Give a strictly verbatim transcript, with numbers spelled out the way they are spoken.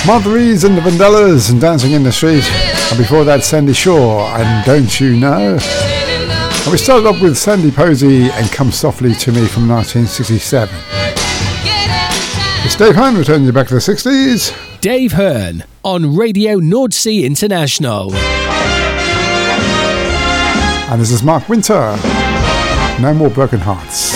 Martha and the Vandellas and Dancing in the Street, and before that Sandy Shaw and Don't You Know. And we started off with Sandy Posey and Come Softly to Me from nineteen sixty-seven. It's Dave Hearn returning you back to the sixties. Dave Hearn on Radio Nordsea International. And this is Mark Winter. No More Broken Hearts.